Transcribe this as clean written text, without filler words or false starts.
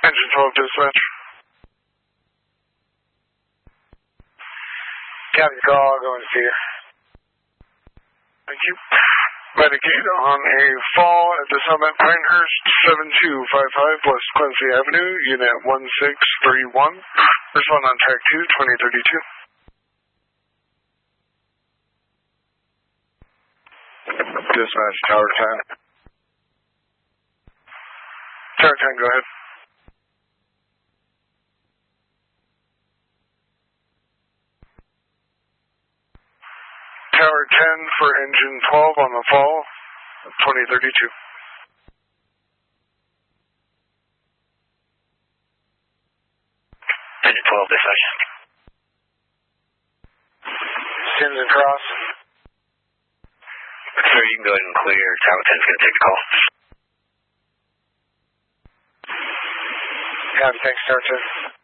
Engine 12 dispatch. Captain call, going to Cedar. Thank you. Medicaid on a fall at the Summit Pinehurst 7255 West Quincy Avenue, Unit 1631. Respond on track 2, 2032. Dispatch, Tower 10. Tower 10, go ahead. Tower 10 for engine 12 on the fall, 2032. Engine 12, dispatch. Sims and Cross. Sir, you can go ahead and clear. Tower 10's going to take the call. Copy, thanks, Tower 10.